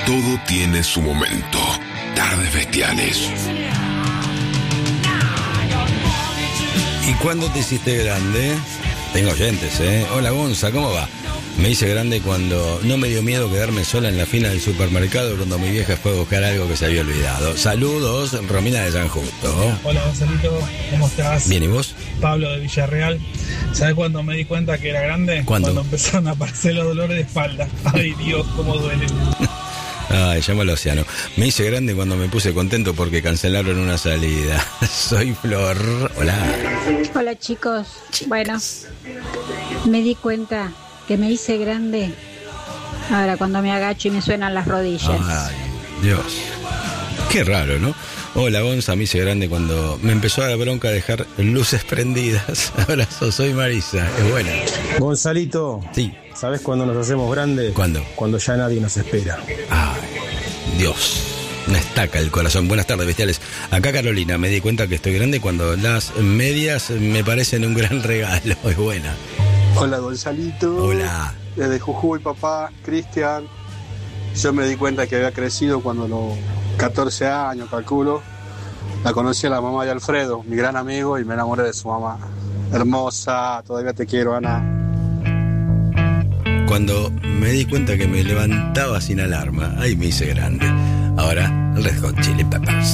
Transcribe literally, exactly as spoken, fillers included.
Todo tiene su momento. Tardes Bestiales. ¿Y cuándo te hiciste grande? Tengo oyentes, ¿eh? Hola, Gonza, ¿cómo va? Me hice grande cuando no me dio miedo quedarme sola en la fila del supermercado cuando mi vieja fue a buscar algo que se había olvidado. Saludos, Romina de San Justo. Hola, Gonzalito, ¿cómo estás? Bien, ¿y vos? Pablo de Villarreal. ¿Sabes cuándo me di cuenta que era grande? ¿Cuándo? Cuando empezaron a aparecer los dolores de espalda. Ay, Dios, cómo duele. Ay, llámalo Océano. Me hice grande cuando me puse contento porque cancelaron una salida. Soy Flor. Hola. Hola, chicos. Bueno, me di cuenta que me hice grande ahora cuando me agacho y me suenan las rodillas. Ay, Dios. Qué raro, ¿no? Hola, Gonza, me hice grande cuando me empezó a dar bronca dejar luces prendidas. Abrazo, soy Marisa. Es buena. Gonzalito. Sí. ¿Sabes cuándo nos hacemos grandes? ¿Cuándo? Cuando ya nadie nos espera. Ay, Dios. Me estaca el corazón. Buenas tardes, bestiales. Acá Carolina, me di cuenta que estoy grande cuando las medias me parecen un gran regalo. Es buena. Hola, Gonzalito. Hola. Desde Jujuy, papá, Cristian. Yo me di cuenta que había crecido cuando a los catorce años, calculo. La conocí a la mamá de Alfredo, mi gran amigo, y me enamoré de su mamá. Hermosa, todavía te quiero, Ana. Cuando me di cuenta que me levantaba sin alarma, ahí me hice grande. Ahora, Red Hot Chili Peppers.